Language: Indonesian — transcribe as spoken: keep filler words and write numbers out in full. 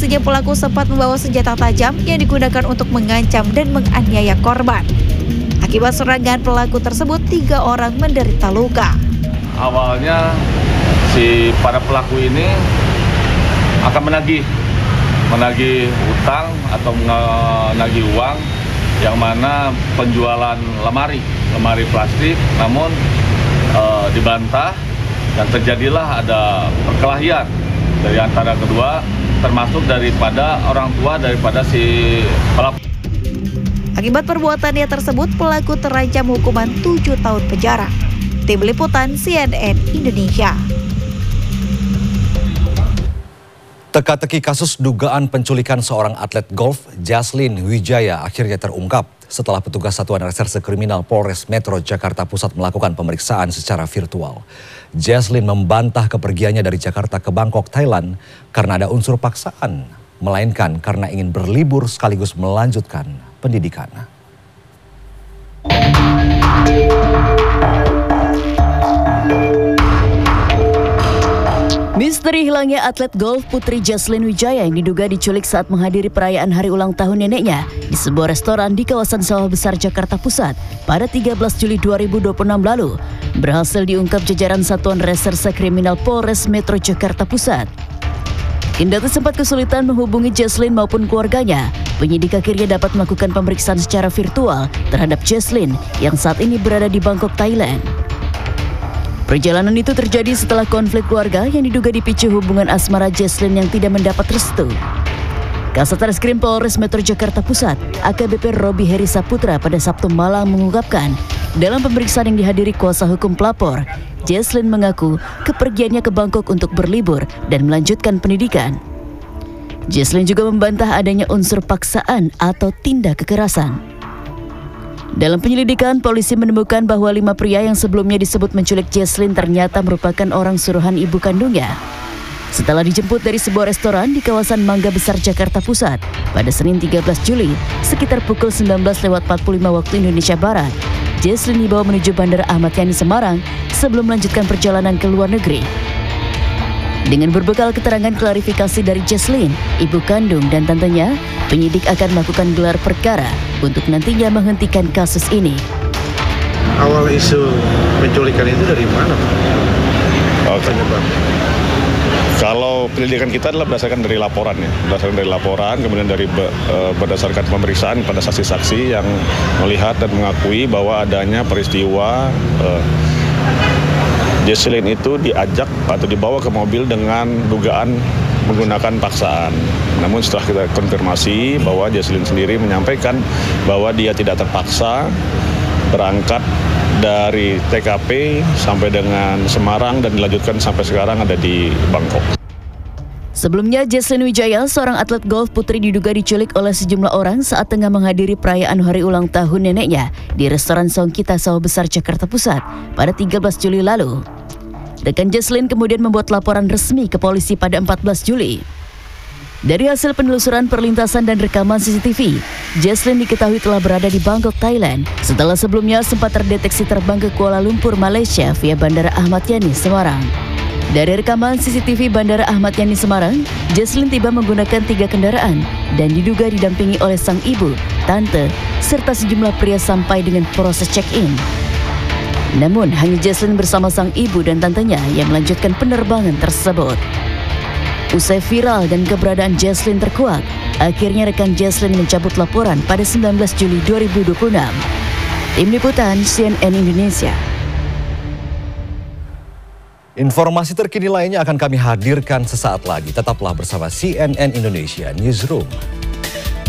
Informasinya pelaku sempat membawa senjata tajam yang digunakan untuk mengancam dan menganiaya korban. Akibat serangan pelaku tersebut, tiga orang menderita luka. Awalnya si para pelaku ini akan menagih, menagih utang atau menagih uang yang mana penjualan lemari, lemari plastik, namun e, dibantah dan terjadilah ada perkelahian dari antara kedua, termasuk daripada orang tua daripada si pelaku. Akibat perbuatannya tersebut, pelaku terancam hukuman tujuh tahun penjara. Tim Liputan C N N Indonesia. Teka-teki kasus dugaan penculikan seorang atlet golf, Jaslyn Wijaya, akhirnya terungkap setelah petugas Satuan Reserse Kriminal Polres Metro Jakarta Pusat melakukan pemeriksaan secara virtual. Jaslyn membantah kepergiannya dari Jakarta ke Bangkok, Thailand karena ada unsur paksaan, melainkan karena ingin berlibur sekaligus melanjutkan pendidikan. Misteri hilangnya atlet golf putri Jaslyn Wijaya yang diduga diculik saat menghadiri perayaan hari ulang tahun neneknya di sebuah restoran di kawasan Sawah Besar Jakarta Pusat pada tiga belas Juli dua ribu dua puluh enam lalu berhasil diungkap jajaran Satuan Reserse Kriminal Polres Metro Jakarta Pusat. Kendati sempat kesulitan menghubungi Jaslyn maupun keluarganya, penyidik akhirnya dapat melakukan pemeriksaan secara virtual terhadap Jaslyn yang saat ini berada di Bangkok, Thailand. Perjalanan itu terjadi setelah konflik keluarga yang diduga dipicu hubungan asmara Jaslyn yang tidak mendapat restu. Kasat Reskrim Polres Metro Jakarta Pusat, A K B P Robi Heri Saputra pada Sabtu malam mengungkapkan, dalam pemeriksaan yang dihadiri kuasa hukum pelapor, Jaslyn mengaku kepergiannya ke Bangkok untuk berlibur dan melanjutkan pendidikan. Jaslyn juga membantah adanya unsur paksaan atau tindak kekerasan. Dalam penyelidikan, polisi menemukan bahwa lima pria yang sebelumnya disebut menculik Jaslyn ternyata merupakan orang suruhan ibu kandungnya. Setelah dijemput dari sebuah restoran di kawasan Mangga Besar Jakarta Pusat pada Senin tiga belas Juli sekitar pukul sembilan belas lewat empat puluh lima waktu Indonesia Barat, Jaslyn dibawa menuju Bandara Ahmad Yani Semarang sebelum melanjutkan perjalanan ke luar negeri. Dengan berbekal keterangan klarifikasi dari Jaslyn, ibu kandung dan tantenya, penyidik akan melakukan gelar perkara untuk nantinya menghentikan kasus ini. Awal isu penculikan itu dari mana, Pak? Oke. Kalau penyelidikan kita adalah berdasarkan dari laporan ya, berdasarkan dari laporan, kemudian dari berdasarkan pemeriksaan pada saksi-saksi yang melihat dan mengakui bahwa adanya peristiwa uh, Jaslyn itu diajak atau dibawa ke mobil dengan dugaan menggunakan paksaan. Namun setelah kita konfirmasi bahwa Jaslyn sendiri menyampaikan bahwa dia tidak terpaksa berangkat dari T K P sampai dengan Semarang dan dilanjutkan sampai sekarang ada di Bangkok. Sebelumnya, Jaslyn Wijaya, seorang atlet golf putri diduga diculik oleh sejumlah orang saat tengah menghadiri perayaan hari ulang tahun neneknya di restoran Songkita Sawah Besar Jakarta Pusat pada tiga belas Juli lalu. Rekan Jaslyn kemudian membuat laporan resmi ke polisi pada empat belas Juli. Dari hasil penelusuran perlintasan dan rekaman C C T V, Jaslyn diketahui telah berada di Bangkok, Thailand setelah sebelumnya sempat terdeteksi terbang ke Kuala Lumpur, Malaysia via Bandara Ahmad Yani Semarang. Dari rekaman C C T V Bandara Ahmad Yani Semarang, Jaslyn tiba menggunakan tiga kendaraan dan diduga didampingi oleh sang ibu, tante, serta sejumlah pria sampai dengan proses check-in. Namun, hanya Jaslyn bersama sang ibu dan tantenya yang melanjutkan penerbangan tersebut. Usai viral dan keberadaan Jaslyn terkuak, akhirnya rekan Jaslyn mencabut laporan pada sembilan belas Juli dua ribu dua puluh enam. Tim Liputan C N N Indonesia. Informasi terkini lainnya akan kami hadirkan sesaat lagi. Tetaplah bersama C N N Indonesia Newsroom.